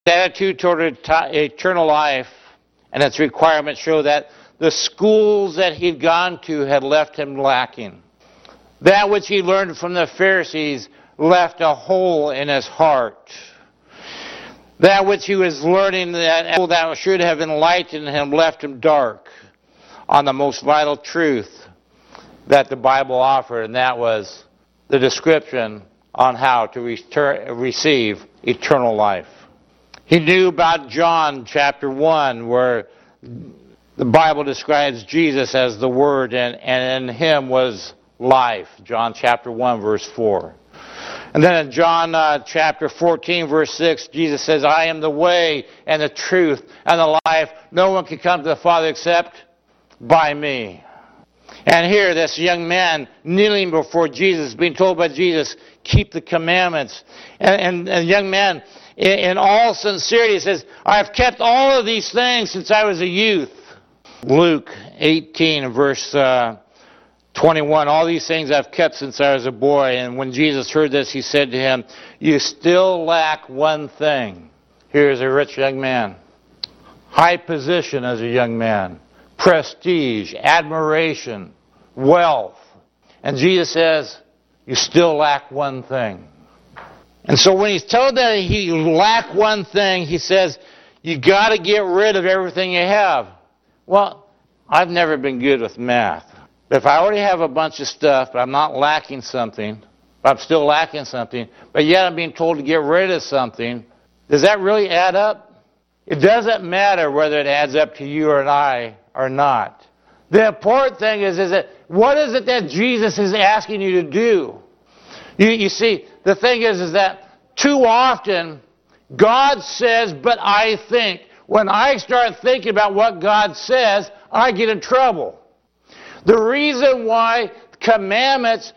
attitude toward eternal life and its requirements show that the schools that he'd gone to had left him lacking. That which he learned from the Pharisees left a hole in his heart. That which he was learning that should have enlightened him left him dark on the most vital truth that the Bible offered, and that was the description on how to receive eternal life. He knew about John chapter 1, where the Bible describes Jesus as the Word, and in him was life. John chapter 1, verse 4. And then in John chapter 14, verse 6, Jesus says, I am the way and the truth and the life. No one can come to the Father except by me. And here, this young man kneeling before Jesus, being told by Jesus, keep the commandments. And the young man, in all sincerity, says, I have kept all of these things since I was a youth. Luke 18, verse 21, all these things I've kept since I was a boy. And when Jesus heard this, he said to him, you still lack one thing. Here's a rich young man. High position as a young man. Prestige, admiration, wealth. And Jesus says, you still lack one thing. And so when he's told that he lacked one thing, he says, you got to get rid of everything you have. Well, I've never been good with math. If I already have a bunch of stuff, but I'm not lacking something, but I'm still lacking something, but yet I'm being told to get rid of something, does that really add up? It doesn't matter whether it adds up to you or I or not. The important thing is that what is it that Jesus is asking you to do? You see, the thing is that too often God says, but I think. When I start thinking about what God says, I get in trouble. The reason why commandments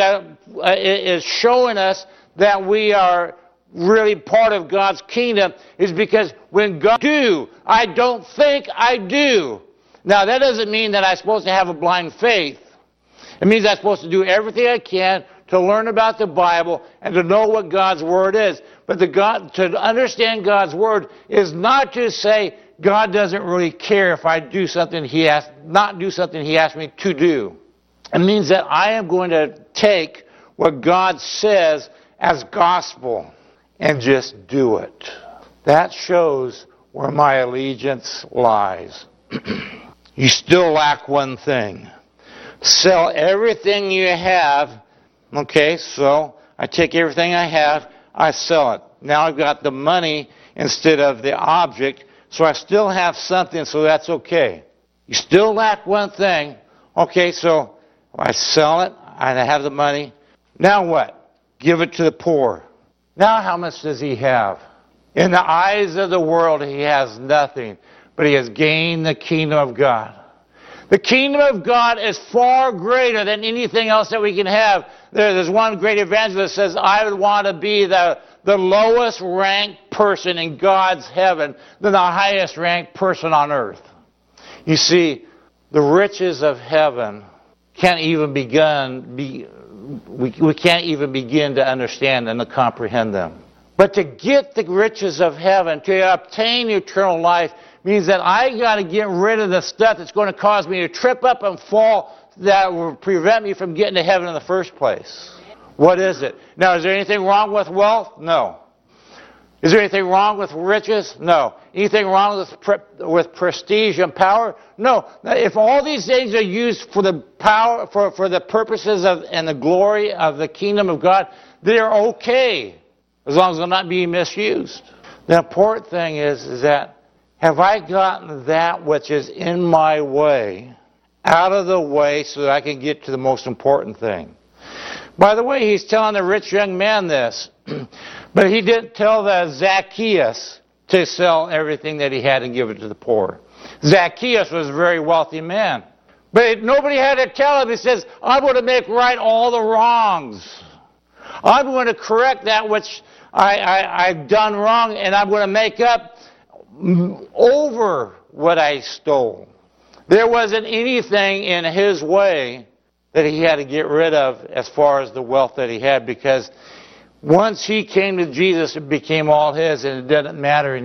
is showing us that we are really part of God's kingdom is because when God do, I don't think I do. Now, that doesn't mean that I'm supposed to have a blind faith. It means I'm supposed to do everything I can to learn about the Bible and to know what God's Word is. But to understand God's Word is not to say God doesn't really care if I do something not do something He asked me to do. It means that I am going to take what God says as gospel and just do it. That shows where my allegiance lies. You still lack one thing. Sell everything you have. Okay, so I take everything I have, I sell it. Now I've got the money instead of the object, so I still have something, so that's okay. You still lack one thing. Okay, so I sell it, and I have the money. Now what? Give it to the poor. Now how much does he have? In the eyes of the world, he has nothing, but he has gained the kingdom of God. The kingdom of God is far greater than anything else that we can have. There's one great evangelist that says, I would want to be the lowest ranked person in God's heaven than the highest ranked person on earth. You see, the riches of heaven can't even we can't even begin to understand and to comprehend them. But to get the riches of heaven, to obtain eternal life, means that I got to get rid of the stuff that's going to cause me to trip up and fall that will prevent me from getting to heaven in the first place. What is it? Now, is there anything wrong with wealth? No. Is there anything wrong with riches? No. Anything wrong with prestige and power? No. Now, if all these things are used for the power, for the purposes of and the glory of the kingdom of God, they're okay as long as they're not being misused. The important thing is that have I gotten that which is in my way out of the way so that I can get to the most important thing? By the way, he's telling the rich young man this, but he didn't tell the Zacchaeus to sell everything that he had and give it to the poor. Zacchaeus was a very wealthy man, but nobody had to tell him. He says, I'm going to make right all the wrongs. I'm going to correct that which I've done wrong, and I'm going to make up over what I stole. There wasn't anything in his way that he had to get rid of as far as the wealth that he had, because Once he came to Jesus, it became all his, and it doesn't matter